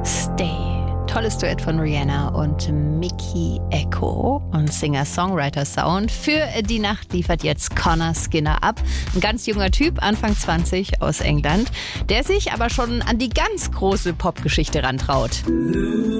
Stay. Tolles Duett von Rihanna und Mickey Echo und Singer-Songwriter-Sound. Für die Nacht liefert jetzt Connor Skinner ab. Ein ganz junger Typ, Anfang 20 aus England, der sich aber schon an die ganz große Popgeschichte rantraut.